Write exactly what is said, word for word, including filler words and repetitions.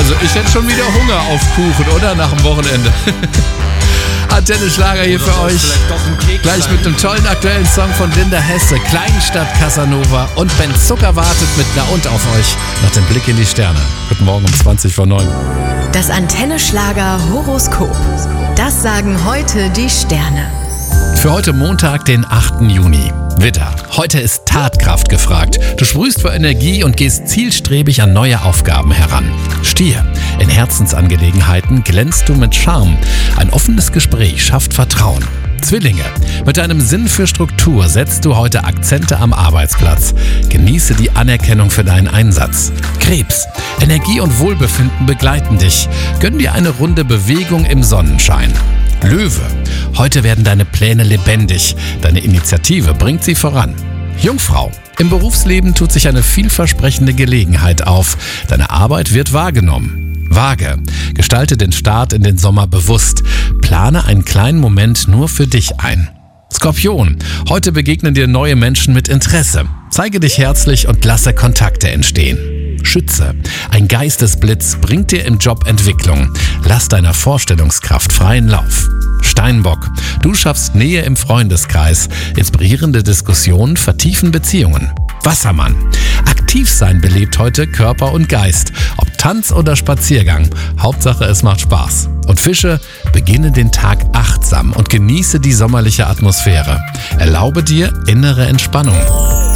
Also ich hätte schon wieder Hunger auf Kuchen, oder? Nach dem Wochenende. Antenne Schlager hier für euch. Gleich mit einem tollen aktuellen Song von Linda Hesse, Kleinstadt Casanova. Und Ben Zucker wartet mit Na und auf euch nach dem Blick in die Sterne. Guten Morgen um zwanzig vor neun. Das Antenne Schlager Horoskop. Das sagen heute die Sterne. Für heute Montag, den achten Juni. Widder, heute ist Tatkraft gefragt. Du sprühst vor Energie und gehst zielstrebig an neue Aufgaben heran. Stier, in Herzensangelegenheiten glänzt du mit Charme. Ein offenes Gespräch schafft Vertrauen. Zwillinge, mit deinem Sinn für Struktur setzt du heute Akzente am Arbeitsplatz. Genieße die Anerkennung für deinen Einsatz. Krebs, Energie und Wohlbefinden begleiten dich. Gönn dir eine Runde Bewegung im Sonnenschein. Löwe, heute werden deine Pläne lebendig. Deine Initiative bringt sie voran. Jungfrau, im Berufsleben tut sich eine vielversprechende Gelegenheit auf. Deine Arbeit wird wahrgenommen. Waage, gestalte den Start in den Sommer bewusst. Plane einen kleinen Moment nur für dich ein. Skorpion, heute begegnen dir neue Menschen mit Interesse. Zeige dich herzlich und lasse Kontakte entstehen. Schütze, ein Geistesblitz bringt dir im Job Entwicklung. Lass deiner Vorstellungskraft freien Lauf. Steinbock, du schaffst Nähe im Freundeskreis. Inspirierende Diskussionen vertiefen Beziehungen. Wassermann, aktiv sein belebt heute Körper und Geist. Ob Tanz oder Spaziergang, Hauptsache es macht Spaß. Und Fische, beginne den Tag achtsam und genieße die sommerliche Atmosphäre. Erlaube dir innere Entspannung.